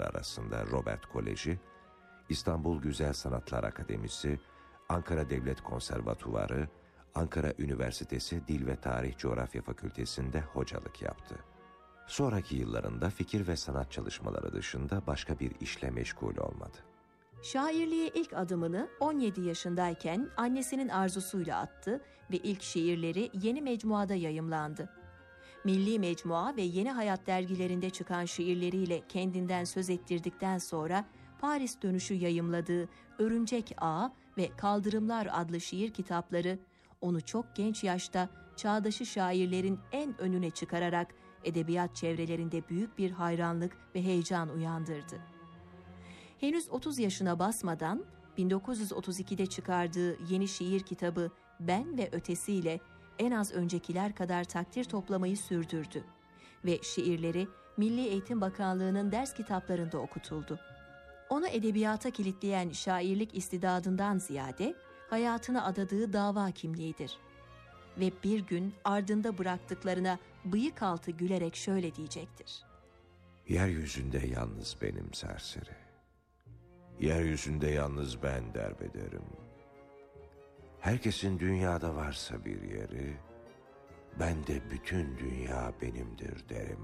okulları arasında Robert Koleji, İstanbul Güzel Sanatlar Akademisi, Ankara Devlet Konservatuvarı, Ankara Üniversitesi Dil ve Tarih Coğrafya Fakültesi'nde hocalık yaptı. Sonraki yıllarında fikir ve sanat çalışmaları dışında başka bir işle meşgul olmadı. Şairliğe ilk adımını 17 yaşındayken annesinin arzusuyla attı ve ilk şiirleri Yeni Mecmua'da yayımlandı. Milli Mecmua ve Yeni Hayat dergilerinde çıkan şiirleriyle kendinden söz ettirdikten sonra Paris dönüşü yayımladığı Örümcek Ağı ve Kaldırımlar adlı şiir kitapları onu çok genç yaşta çağdaşı şairlerin en önüne çıkararak edebiyat çevrelerinde büyük bir hayranlık ve heyecan uyandırdı. Henüz 30 yaşına basmadan 1932'de çıkardığı yeni şiir kitabı Ben ve Ötesi ile en az öncekiler kadar takdir toplamayı sürdürdü ve şiirleri Milli Eğitim Bakanlığı'nın ders kitaplarında okutuldu. Onu edebiyata kilitleyen şairlik istidadından ziyade hayatını adadığı dava kimliğidir. Ve bir gün ardında bıraktıklarına bıyık altı gülerek şöyle diyecektir: Yeryüzünde yalnız benim serseri, yeryüzünde yalnız ben derbederim. Herkesin dünyada varsa bir yeri, ben de bütün dünya benimdir derim.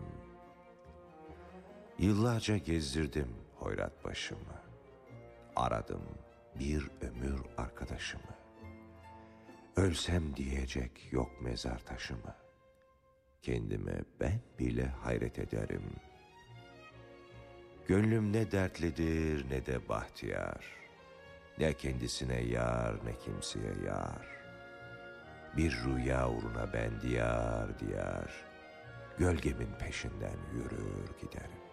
Yıllarca gezdirdim hoyrat başımı, aradım bir ömür arkadaşımı. Ölsem diyecek yok mezar taşımı, kendime ben bile hayret ederim. Gönlüm ne dertlidir ne de bahtiyar, ne kendisine yar ne kimseye yar. Bir rüya uğruna ben diyar diyar, gölgemin peşinden yürür giderim.